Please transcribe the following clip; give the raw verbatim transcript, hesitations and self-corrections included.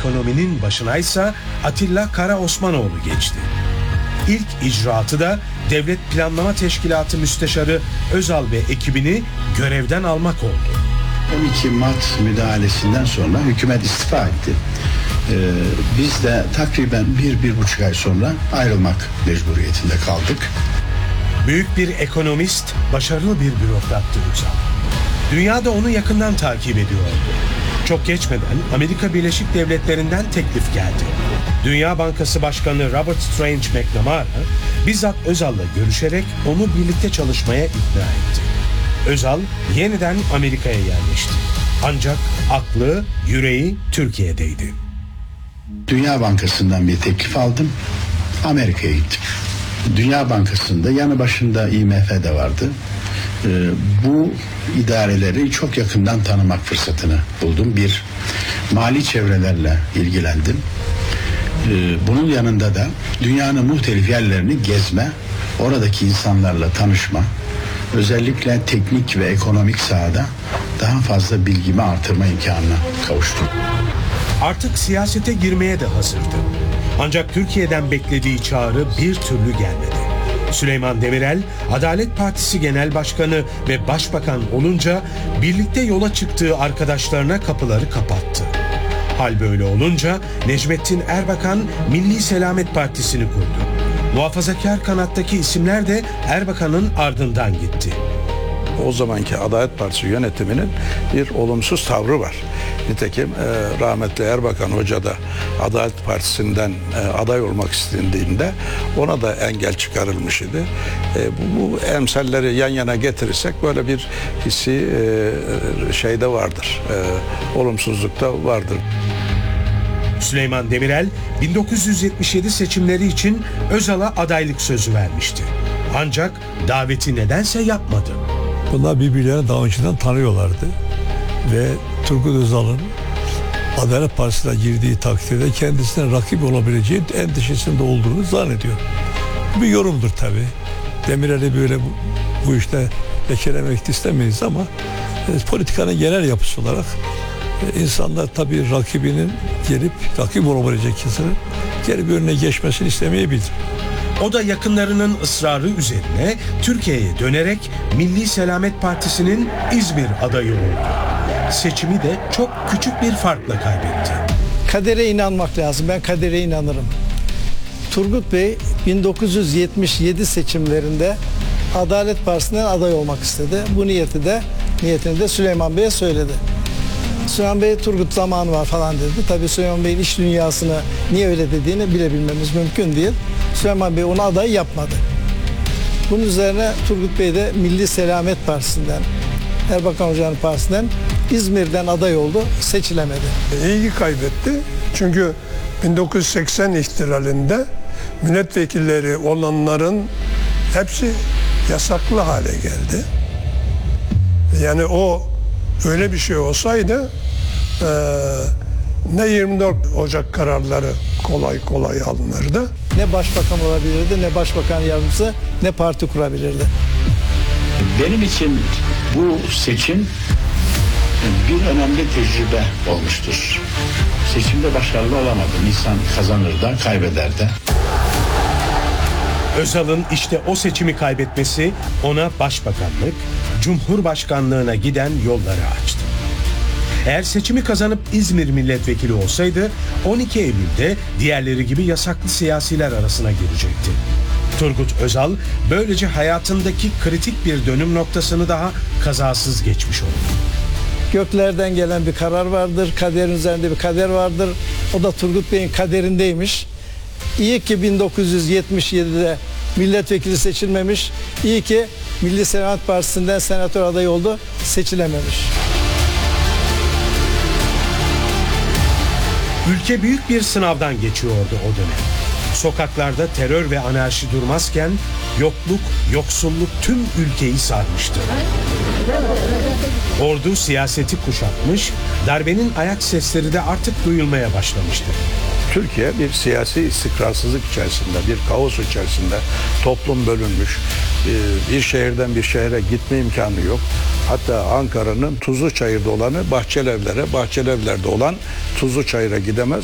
ekonominin başınaysa Atilla Karaosmanoğlu geçti. İlk icraatı da Devlet Planlama Teşkilatı Müsteşarı Özal ve ekibini görevden almak oldu. on iki Mart müdahalesinden sonra hükümet istifa etti. Ee, biz de takriben bir, bir buçuk ay sonra ayrılmak mecburiyetinde kaldık. Büyük bir ekonomist, başarılı bir bürokrattı Özal. Dünya da onu yakından takip ediyordu. Çok geçmeden Amerika Birleşik Devletleri'nden teklif geldi. Dünya Bankası Başkanı Robert Strange McNamara bizzat Özal'la görüşerek onu birlikte çalışmaya ikna etti. Özal yeniden Amerika'ya yerleşti. Ancak aklı, yüreği Türkiye'deydi. Dünya Bankası'ndan bir teklif aldım. Amerika'ya gittim. Dünya Bankası'nda yanı başında I M F de vardı. Ee, bu idareleri çok yakından tanımak fırsatını buldum. Bir, mali çevrelerle ilgilendim. Ee, bunun yanında da dünyanın muhtelif yerlerini gezme, oradaki insanlarla tanışma, özellikle teknik ve ekonomik sahada daha fazla bilgimi artırma imkanına kavuştum. Artık siyasete girmeye de hazırdı. Ancak Türkiye'den beklediği çağrı bir türlü gelmedi. Süleyman Demirel, Adalet Partisi Genel Başkanı ve Başbakan olunca birlikte yola çıktığı arkadaşlarına kapıları kapattı. Hal böyle olunca Necmettin Erbakan Milli Selamet Partisi'ni kurdu. Muhafazakar kanattaki isimler de Erbakan'ın ardından gitti. O zamanki Adalet Partisi yönetiminin bir olumsuz tavrı var. Nitekim e, rahmetli Erbakan Hoca da Adalet Partisi'nden e, aday olmak istendiğinde ona da engel çıkarılmış idi. E, bu, bu emsalleri yan yana getirirsek böyle bir hissi e, şeyde vardır, e, olumsuzlukta vardır. Süleyman Demirel bin dokuz yüz yetmiş yedi seçimleri için Özal'a adaylık sözü vermişti. Ancak daveti nedense yapmadı. Bunlar birbirlerini daha önceden tanıyorlardı ve Turgut Özal'ın Adalet Partisi'ne girdiği takdirde kendisine rakip olabileceği endişesinde olduğunu zannediyor. Bu bir yorumdur tabii. Demirel'i böyle bu, bu işte lekelemek istemeyiz ama e, politikanın genel yapısı olarak e, insanlar tabii rakibinin gelip rakip olabilecek kişinin gelip önüne geçmesini istemeyebilir. O da yakınlarının ısrarı üzerine Türkiye'ye dönerek Milli Selamet Partisi'nin İzmir adayı oldu. Seçimi de çok küçük bir farkla kaybetti. Kadere inanmak lazım. Ben kadere inanırım. Turgut Bey bin dokuz yüz yetmiş yedi seçimlerinde Adalet Partisi'nden aday olmak istedi. Bu niyeti de niyetini de Süleyman Bey'e söyledi. Süleyman Bey Turgut zamanı var falan dedi. Tabii Süleyman Bey'in iş dünyasını niye öyle dediğini bilebilmemiz mümkün değil. Süleyman Bey onu aday yapmadı. Bunun üzerine Turgut Bey de Milli Selamet Partisi'nden, Erbakan Hoca'nın partisinden İzmir'den aday oldu, seçilemedi. İlgi kaybetti. Çünkü bin dokuz yüz seksen ihtilalinde milletvekilleri olanların hepsi yasaklı hale geldi. Yani o öyle bir şey olsaydı e, ne yirmi dört Ocak kararları kolay kolay alınırdı. Ne başbakan olabilirdi, ne başbakan yardımcısı, ne parti kurabilirdi. Benim için bu seçim bir önemli tecrübe olmuştur. Seçimde başarılı olamadım. İnsan kazanır da kaybeder de. Özal'ın işte o seçimi kaybetmesi ona başbakanlık, cumhurbaşkanlığına giden yolları açtı. Eğer seçimi kazanıp İzmir milletvekili olsaydı on iki Eylül'de diğerleri gibi yasaklı siyasiler arasına girecekti. Turgut Özal böylece hayatındaki kritik bir dönüm noktasını daha kazasız geçmiş oldu. Göklerden gelen bir karar vardır, kaderin üzerinde bir kader vardır. O da Turgut Bey'in kaderindeymiş. İyi ki bin dokuz yüz yetmiş yedide milletvekili seçilmemiş. İyi ki Milli Selamet Partisi'nden senatör adayı oldu, seçilememiş. Ülke büyük bir sınavdan geçiyordu o dönem. Sokaklarda terör ve anarşi durmazken yokluk, yoksulluk tüm ülkeyi sarmıştı. Ordu siyaseti kuşatmış, darbenin ayak sesleri de artık duyulmaya başlamıştı. Türkiye bir siyasi istikrarsızlık içerisinde, bir kaos içerisinde, toplum bölünmüş, bir şehirden bir şehre gitme imkanı yok. Hatta Ankara'nın Tuzluçayır'da olanı Bahçelievler'e, Bahçelievler'de olan Tuzluçayır'a gidemez.